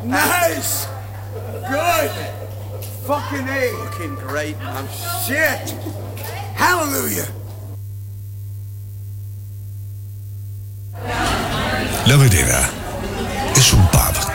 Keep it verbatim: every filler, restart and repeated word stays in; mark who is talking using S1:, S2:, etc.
S1: Nice! Good! Fucking A!
S2: Fucking great, man.
S1: Shit! Hallelujah!
S3: La Vereda es un pub